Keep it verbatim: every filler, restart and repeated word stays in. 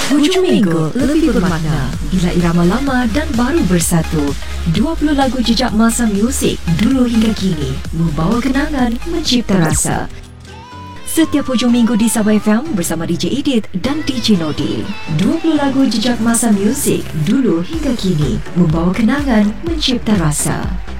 Hujung minggu lebih bermakna bila irama lama dan baru bersatu. dua puluh lagu jejak masa muzik dulu hingga kini membawa kenangan, mencipta rasa. Setiap hujung minggu di Sabah F M bersama D J Edith dan D J Nodi. dua puluh lagu jejak masa muzik dulu hingga kini membawa kenangan, mencipta rasa.